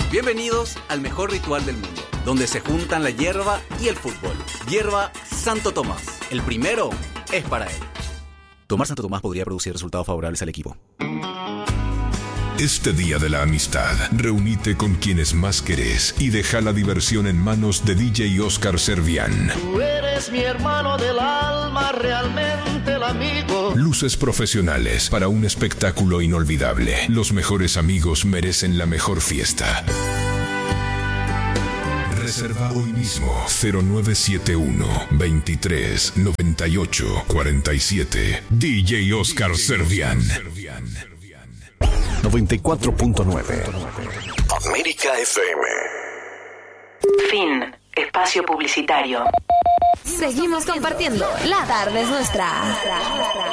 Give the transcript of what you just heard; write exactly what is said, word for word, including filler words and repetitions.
Bienvenidos al mejor ritual del mundo, donde se juntan la hierba y el fútbol. Hierba Santo Tomás. El primero es para él. Tomar Santo Tomás podría producir resultados favorables al equipo. Este día de la amistad, reunite con quienes más querés y deja la diversión en manos de D J Oscar Servián. Tú eres mi hermano del alma, realmente el amigo. Luces profesionales para un espectáculo inolvidable. Los mejores amigos merecen la mejor fiesta. Reserva hoy mismo cero nueve siete uno, veintitrés, noventa y ocho, cuarenta y siete. D J Oscar Servián. noventa y cuatro punto nueve América F M. Fin. Espacio publicitario. Seguimos compartiendo. La tarde es nuestra.